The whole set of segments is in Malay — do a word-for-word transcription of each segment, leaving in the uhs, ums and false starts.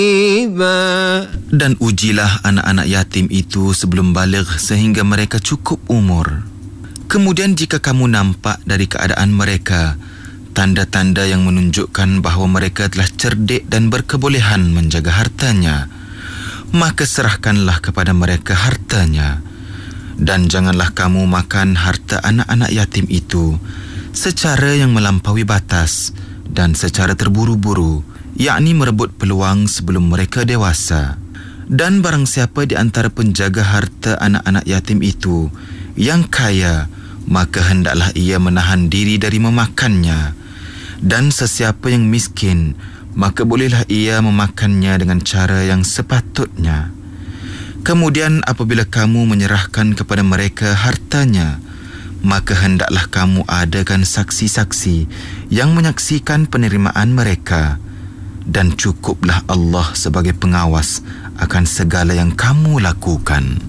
Dan ujilah anak-anak yatim itu sebelum baligh sehingga mereka cukup umur. Kemudian jika kamu nampak dari keadaan mereka tanda-tanda yang menunjukkan bahawa mereka telah cerdik dan berkebolehan menjaga hartanya, maka serahkanlah kepada mereka hartanya. Dan janganlah kamu makan harta anak-anak yatim itu secara yang melampaui batas dan secara terburu-buru, yakni merebut peluang sebelum mereka dewasa. Dan barang siapa di antara penjaga harta anak-anak yatim itu yang kaya, maka hendaklah ia menahan diri dari memakannya. Dan sesiapa yang miskin, maka bolehlah ia memakannya dengan cara yang sepatutnya. Kemudian apabila kamu menyerahkan kepada mereka hartanya, maka hendaklah kamu adakan saksi-saksi yang menyaksikan penerimaan mereka. Dan cukuplah Allah sebagai pengawas akan segala yang kamu lakukan.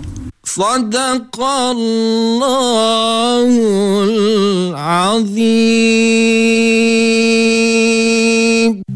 Sadaqallahul Azim.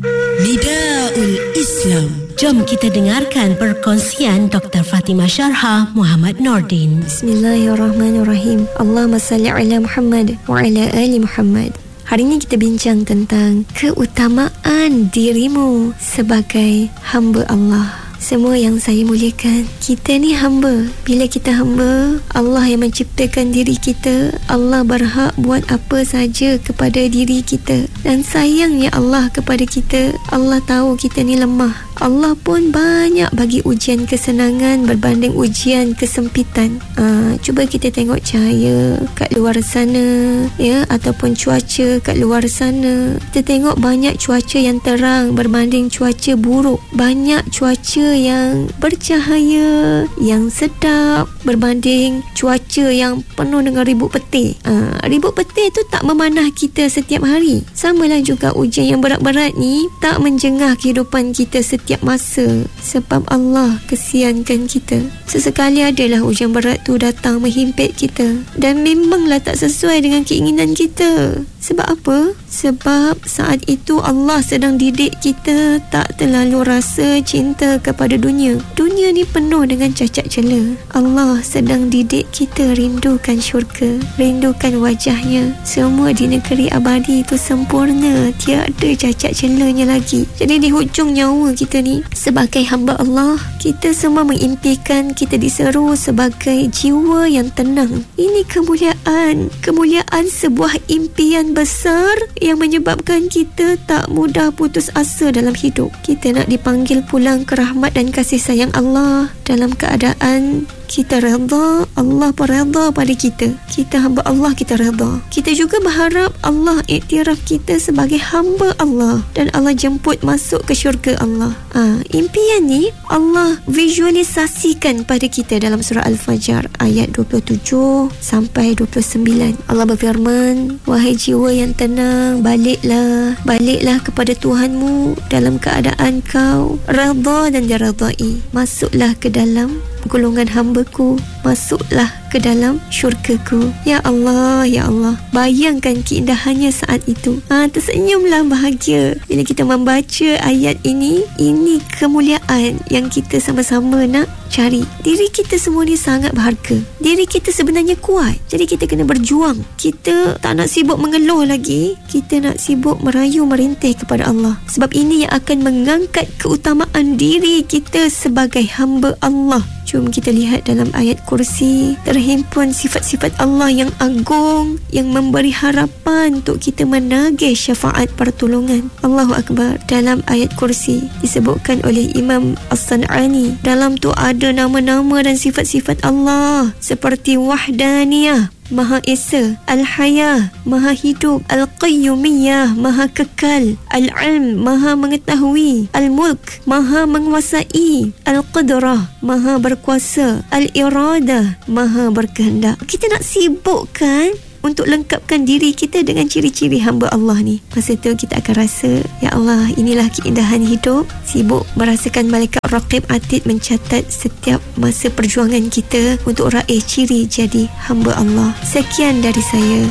Nidaul Islam. Jom kita dengarkan perkongsian Doktor Fatimah Syarhah Muhammad Nordin. Bismillahirrahmanirrahim. Allahumma salli ala Muhammad wa ala ali Muhammad. Hari ini kita bincang tentang keutamaan dirimu sebagai hamba Allah. Semua yang saya muliakan, kita ni hamba. Bila kita hamba, Allah yang menciptakan diri kita. Allah berhak buat apa saja kepada diri kita. Dan sayangnya Allah kepada kita. Allah tahu kita ni lemah. Allah pun banyak bagi ujian kesenangan berbanding ujian kesempitan. Aa, cuba kita tengok cahaya kat luar sana, ya, ataupun cuaca kat luar sana. Kita tengok banyak cuaca yang terang berbanding cuaca buruk. Banyak cuaca yang bercahaya, yang sedap berbanding cuaca yang penuh dengan ribut petir. Aa, ribut petir tu tak memanah kita setiap hari. Samalah juga ujian yang berat-berat ni tak menjengah kehidupan kita setiap setiap masa, sebab Allah kesiankan kita. Sesekali adalah ujian berat tu datang menghimpit kita, dan memanglah tak sesuai dengan keinginan kita. Sebab apa? Sebab saat itu Allah sedang didik kita tak terlalu rasa cinta kepada dunia. Dunia ni penuh dengan cacat cela. Allah sedang didik kita rindukan syurga, rindukan wajahnya. Semua di negeri abadi itu sempurna, tiada cacat celanya lagi. Jadi di hujung nyawa kita ni, sebagai hamba Allah, kita semua mengimpikan kita diseru sebagai jiwa yang tenang. Ini kemuliaan, kemuliaan sebuah impian besar yang menyebabkan kita tak mudah putus asa dalam hidup. Kita nak dipanggil pulang ke rahmat dan kasih sayang Allah dalam keadaan kita redha, Allah pun redha pada kita. Kita hamba Allah, kita redha. Kita juga berharap Allah iktiraf kita sebagai hamba Allah dan Allah jemput masuk ke syurga Allah. Ha, impian ni Allah visualisasikan pada kita dalam surah Al-Fajr ayat dua puluh tujuh sampai dua puluh sembilan. Allah berfirman, wahai jiwa yang tenang, baliklah, baliklah kepada Tuhanmu dalam keadaan kau redha dan diredai. Masuklah ke dalam golongan hamba-Ku, masuklah ke dalam syurga-Ku. Ya Allah, ya Allah, bayangkan keindahannya saat itu. Ha, tersenyumlah bahagia bila kita membaca ayat ini. Ini kemuliaan yang kita sama-sama nak cari. Diri kita semua ni sangat berharga. Diri kita sebenarnya kuat, jadi kita kena berjuang. Kita tak nak sibuk mengeluh lagi, kita nak sibuk merayu merintih kepada Allah. Sebab ini yang akan mengangkat keutamaan diri kita sebagai hamba Allah. Jom kita lihat dalam ayat kursi, terhimpun sifat-sifat Allah yang agung, yang memberi harapan untuk kita menagih syafaat pertolongan. Allahu Akbar. Dalam ayat kursi disebutkan oleh Imam As-San'ani, dalam tu ada nama-nama dan sifat-sifat Allah seperti Wahdaniyah, Maha Esa, Al-Hayah, Maha Hidup, Al-Qayyumiyah, Maha Kekal, Al-Ilm, Maha Mengetahui, Al-Mulk, Maha Menguasai, Al-Qadrah, Maha Berkuasa, Al-Iradah, Maha Berkehendak. Kita nak sibukkan untuk lengkapkan diri kita dengan ciri-ciri hamba Allah ni. Masa tu kita akan rasa, ya Allah, inilah keindahan hidup. Sibuk merasakan malaikat raqib atid mencatat setiap masa perjuangan kita untuk raih ciri jadi hamba Allah. Sekian dari saya.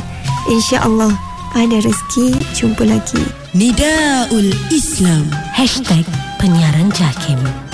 InsyaAllah ada rezeki. Jumpa lagi. Nidaul Islam. Hashtag penyiaran JAKIM.